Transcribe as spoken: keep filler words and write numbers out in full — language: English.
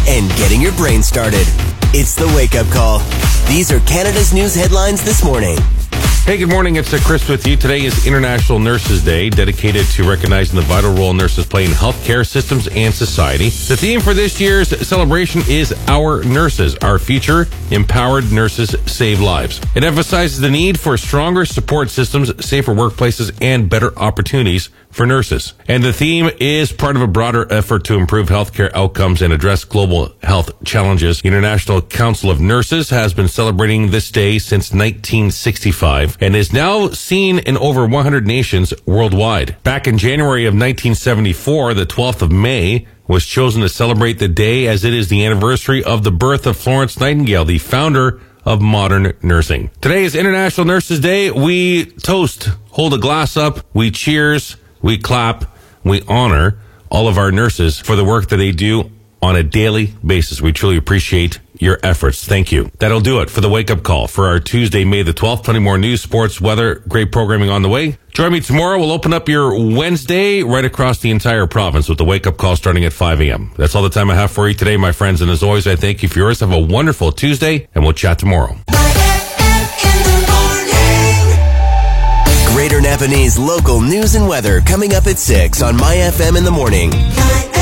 and getting your brain started. It's the Wake Up Call. These are Canada's news headlines this morning. Hey, good morning. It's uh, Chris with you. Today is International Nurses Day, dedicated to recognizing the vital role nurses play in healthcare systems and society. The theme for this year's celebration is Our Nurses. Our future, empowered nurses save lives. It emphasizes the need for stronger support systems, safer workplaces, and better opportunities for nurses. And the theme is part of a broader effort to improve healthcare outcomes and address global health challenges. The International Council of Nurses has been celebrating this day since nineteen sixty-five and is now seen in over one hundred nations worldwide. Back in January of nineteen seventy-four, the twelfth of May was chosen to celebrate the day as it is the anniversary of the birth of Florence Nightingale, the founder of modern nursing. Today is International Nurses Day. We toast, hold a glass up, we cheers, we clap, we honor all of our nurses for the work that they do on a daily basis. We truly appreciate your efforts. Thank you. That'll do it for the Wake Up Call for our Tuesday, May the twelfth. Plenty more news, sports, weather, great programming on the way. Join me tomorrow. We'll open up your Wednesday right across the entire province with the Wake Up Call starting at five a.m. That's all the time I have for you today, my friends. And as always, I thank you for yours. Have a wonderful Tuesday, and we'll chat tomorrow. Greater Napanese local news and weather coming up at six on My F M in the morning.